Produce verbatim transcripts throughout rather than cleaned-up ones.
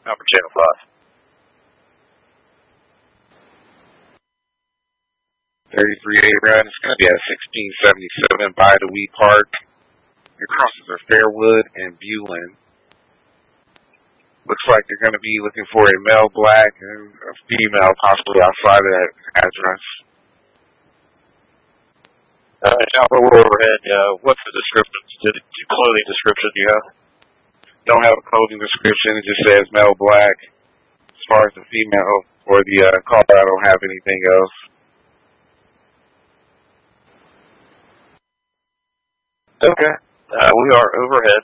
Number channel five. thirty-three A run. It's going to be at sixteen seventy-seven by the Wee Park. Your crosses are Fairwood and Bewlin. Looks like they're going to be looking for a male black and a female possibly outside of that address. All right, now we're overhead. Uh, what's the description? The clothing description you have? Don't have a clothing description. It just says male black. As far as the female or the uh, call, I don't have anything else. Okay. Uh, we are overhead.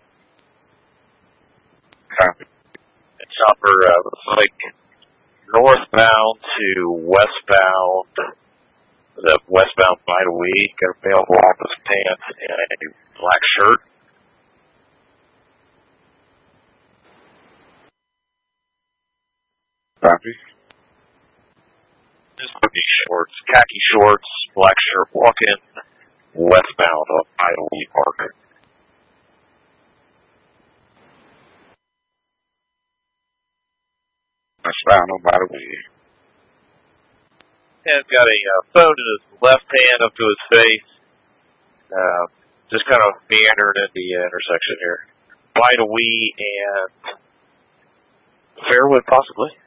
Copy. And chopper uh, looks like northbound to westbound. The westbound by the week. Got a male black with pants and a black shirt. Copy. Just khaki shorts, khaki shorts, black shirt, walking westbound on Idleweed Park. Westbound on Idleweed. And he's got a uh, phone in his left hand up to his face. Uh, just kind of meandering at the intersection here. Idleweed and Fairwood, possibly.